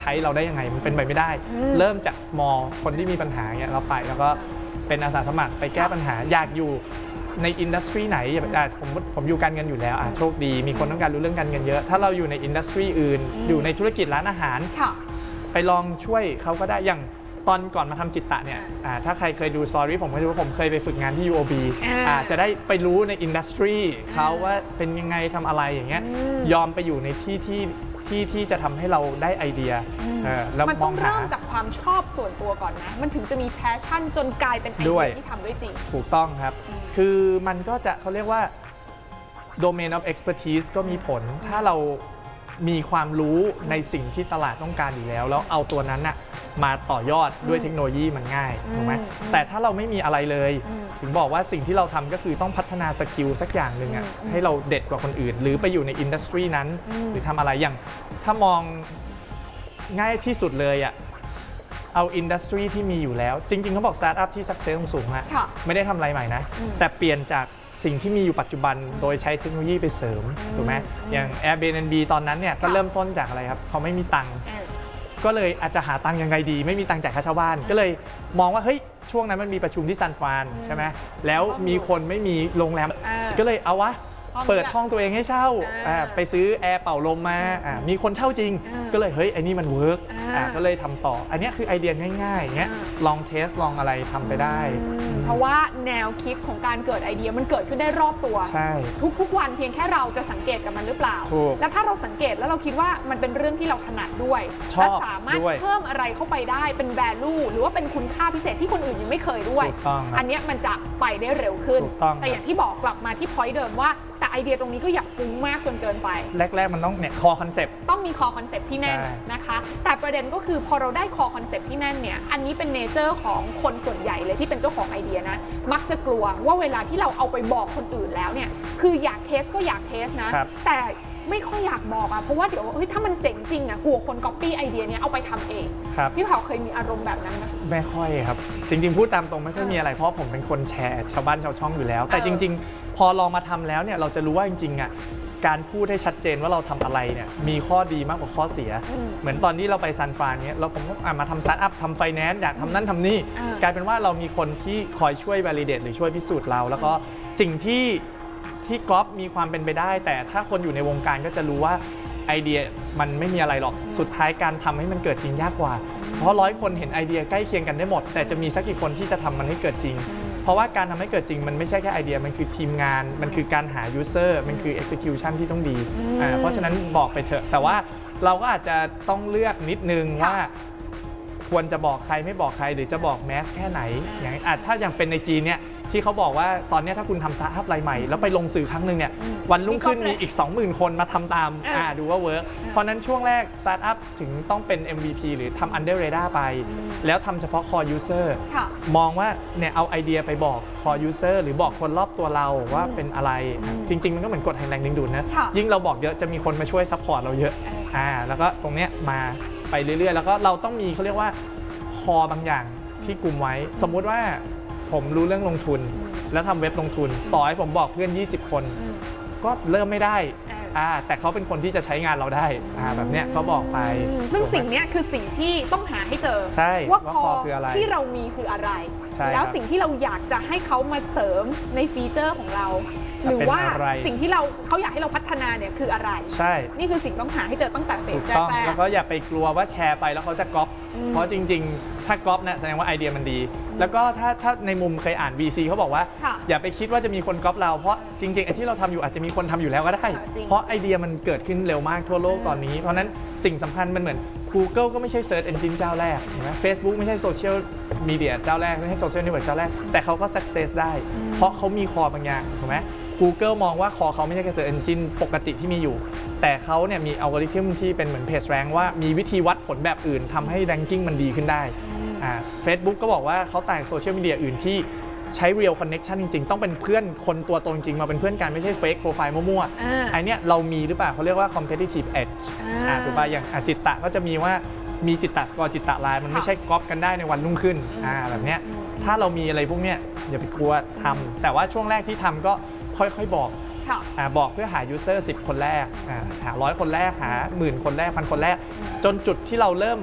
ใช้เราได้ยังไงมันเป็นไปไม่ได้เริ่มจาก small คนที่มีปัญหาเนี่ยเราไปแล้วก็เป็นอาสาสมัครไปแก้ปัญหาอยากอยู่ในอินดัสทรีไหนผมอยู่การเงินอยู่แล้วโชคดีมีคนต้องการรู้เรื่องการเงินเยอะถ้าเราอยู่ในอินดัสทรีอื่นอยู่ในธุรกิจร้านอาหารไปลองช่วยเขาก็ได้อย่างตอนก่อนมาทำจิตตะเนี่ยถ้าใครเคยดูสตอรี่ผมก็รู้ว่าผมเคยไปฝึกงานที่ UOB จะได้ไปรู้ในอินดัสทรีเขาว่าเป็นยังไงทำอะไรอย่างเงี้ยยอมไปอยู่ในที่จะทำให้เราได้ไอเดียแล้วมันต้องเริ่มจากความชอบส่วนตัวก่อนนะมันถึงจะมีแพชชั่นจนกลายเป็นไอเดียที่ทำด้วยจริงถูกต้องครับคือมันก็จะเขาเรียกว่า domain of expertise ก็มีผลถ้าเรามีความรู้ในสิ่งที่ตลาดต้องการอยู่แล้วเอาตัวนั้นน่ะมาต่อยอดด้วยเทคโนโลยีมันง่ายถูกไหมแต่ถ้าเราไม่มีอะไรเลยถึงบอกว่าสิ่งที่เราทำก็คือต้องพัฒนาสกิลสักอย่างหนึ่งให้เราเด็ดกว่าคนอื่นหรือไปอยู่ในอินดัสทรีนั้นหรือทำอะไรอย่างถ้ามองง่ายที่สุดเลยเอาอินดัสทรีที่มีอยู่แล้วจริงๆเขาบอกสตาร์ทอัพที่สักเซสสูงไม่ได้ทำอะไรใหม่นะแต่เปลี่ยนจากสิ่งที่มีอยู่ปัจจุบันโดยใช้เทคโนโลยีไปเสริมถูกไหมอย่าง Airbnb ตอนนั้นเนี่ยก็เริ่มต้นจากอะไรครับเขาไม่มีตังค์ก็เลยอาจจะหาตังค์ยังไงดีไม่มีตังค์จ่ายค่าเช่าบ้านก็เลยมองว่าเฮ้ยช่วงนั้นมันมีประชุมที่ซานฟรานใช่ไหมแล้วมีคนไม่มีโรงแรมก็เลยเอาวะเปิดห้องตัวเองให้เช่าไปซื้อแอร์เป่าลมมามีคนเช่าจริงก็เลยเฮ้ยไอ้นี่มันเวิร์กก็เลยทำต่ออันนี้คือไอเดียง่ายๆอย่างเงี้ยลองเทสลองอะไรทำไปได้เพราะว่าแนวคิดของการเกิดไอเดียมันเกิดขึ้นได้รอบตัวทุกวันเพียงแค่เราจะสังเกตกับมันหรือเปล่าและถ้าเราสังเกตแล้วเราคิดว่ามันเป็นเรื่องที่เราถนัดด้วยและสามารถเพิ่มอะไรเข้าไปได้เป็น value หรือว่าเป็นคุณค่าพิเศษที่คนอื่นยังไม่เคยด้วยอันนี้มันจะไปได้เร็วขึ้นแต่อย่างที่บอกกลับมาที่ point เดิมว่าแต่ไอเดียตรงนี้ก็อย่าฟุ้งมากจนเกินไปแรกๆมันต้องเนี่ย core concept ต้องมี core concept ที่แน่นนะคะแต่ประเด็นก็คือพอเราได้ core concept ที่แน่นเนี่ยอันนี้เป็นเนเจอร์ของคนส่วนใหญ่เลยที่เป็นเจ้าของไอเดียนะมักจะกลัวว่าเวลาที่เราเอาไปบอกคนอื่นแล้วเนี่ยคืออยากเทสก็อยากเทสนะแต่ไม่ค่อยอยากบอกเพราะว่าเดี๋ยวถ้ามันเจ๋งจริงกลัวคน copy ไอเดียนี้เอาไปทำเองพี่เผาเคยมีอารมณ์แบบนั้นไหมไม่ค่อยครับจริงๆพูดตามตรงไม่ค่อยมีอะไรเพราะผมเป็นคนแชร์ชาวบ้านชาวช่องอยู่แล้วแต่จริงๆพอลองมาทำแล้วเนี่ยเราจะรู้ว่าจริงๆการพูดให้ชัดเจนว่าเราทำอะไรเนี่ยมีข้อดีมากกว่าข้อเสียเหมือนตอนที่เราไปซันฟรานเนี่ยเราผมก็มาทำสตาร์ทอัพทำไฟแนนซ์อยากทำนั่นทำนี่กลายเป็นว่าเรามีคนที่คอยช่วย validate หรือช่วยพิสูจน์เราแล้วก็สิ่งที่ก๊อปมีความเป็นไปได้แต่ถ้าคนอยู่ในวงการก็จะรู้ว่าไอเดียมันไม่มีอะไรหรอกสุดท้ายการทำให้มันเกิดจริงยากกว่าเพราะ100 คนเห็นไอเดียใกล้เคียงกันได้หมดแต่จะมีสักกี่คนที่จะทำมันให้เกิดจริงเพราะว่าการทำให้เกิดจริงมันไม่ใช่แค่ไอเดียมันคือทีมงานมันคือการหา user มันคือ execution ที่ต้องดีเพราะฉะนั้นบอกไปเถอะแต่ว่าเราก็อาจจะต้องเลือกนิดนึงว่าควรจะบอกใครไม่บอกใครหรือจะบอกแมสแค่ไหนอย่างถ้าอย่างเป็นในจีนเนี่ยที่เขาบอกว่าตอนนี้ถ้าคุณทำสตาร์ทอัพรายใหม่แล้วไปลงสื่อครั้งหนึ่งเนี่ยวันรุ่งขึ้นมีอีก 20,000 คนมาทำตามดูว่าเวิร์กเพราะนั้นช่วงแรกสตาร์ทอัพถึงต้องเป็น MVP หรือทำ under radar ไปแล้วทำเฉพาะ core user มองว่าเนี่ยเอาไอเดียไปบอก core user หรือบอกคนรอบตัวเราว่าเป็นอะไรจริงๆมันก็เหมือนกดแรงดึงดูดนะยิ่งเราบอกเยอะจะมีคนมาช่วยซัพพอร์ตเราเยอะแล้วก็ตรงเนี้ยมาไปเรื่อยๆแล้วก็เราต้องมีเขาเรียกว่า core บางอย่างที่กลุ่มไว้สมมุติว่าผมรู้เรื่องลงทุนแล้วทำเว็บลงทุนต่อให้ผมบอกเพื่อน20 คนก็เริ่มไม่ได้แต่เขาเป็นคนที่จะใช้งานเราได้แบบเนี้ยก็บอกไปซึ่งสิ่งนี้คือสิ่งที่ต้องหาให้เจอว่าคอที่เรามีคืออะไรแล้วสิ่งที่เราอยากจะให้เขามาเสริมในฟีเจอร์ของเราหรือว่าสิ่งที่เขาอยากให้เราพัฒนาเนี่ยคืออะไรใช่นี่คือสิ่งต้องหาให้เจอตั้งแต่เฟสแรกแล้วก็อย่าไปกลัวว่าแชร์ไปแล้วเขาจะก๊อปเพราะจริงๆถ้าก๊อปเนี่ยแสดงว่าไอเดียมันดีแล้วก็ถ้าในมุมเคยอ่าน VC เขาบอกว่าอย่าไปคิดว่าจะมีคนก๊อปเราเพราะจริงๆไอ้ที่เราทำอยู่อาจจะมีคนทำอยู่แล้วก็ได้เพราะไอเดียมันเกิดขึ้นเร็วมากทั่วโลกตอนนี้เพราะนั้นสิ่งสำคัญมันเหมือน Google ก็ไม่ใช่ Search Engine เจ้าแรกเห็นไหม Facebook ไม่ใช่โซเชียลมีเดียเจ้าแรกไม่ใช่โซเชียลเน็ตเวิร์กเจ้าแรกแต่เขาก็ success ได้เพราะเขามีคอบางอย่างถูกไหมGoogle มองว่าคอเขาไม่ใช่แค่ Search Engine ปกติที่มีอยู่แต่เขาเนี่ยมีอัลกอริทึมที่เป็นเหมือน Page Rank ว่ามีวิธีวัดผลแบบอื่นทำให้ Ranking มันดีขึ้นได้Facebook ก็บอกว่าเขาต่างโซเชียลมีเดียอื่นที่ใช้ Real Connection จริงๆต้องเป็นเพื่อนคนตัวตนจริงมาเป็นเพื่อนกันไม่ใช่ Fake Profile มั่วๆไอเนี้ยเรามีหรือเปล่าเขาเรียกว่า Competitive Edge ถูกป่ะอย่างจิตตะก็จะมีว่ามีจิตตะสกอร์จิตตะไลน์มันไม่ใช่ก๊อปกันได้ในวันรุ่งขึ้นแบบเนี้ยถ้าเรามีอะไรพวกเนี้ยอย่าไปกลัวทำแต่ว่าช่วงแรกที่ทำก็ค่อยๆบอกบอกเพื่อหา user 10 คนแรกหา100 คนแรกหา10,000 คนแรก1,000 คนแรกจนจุดที่เราเริ่ม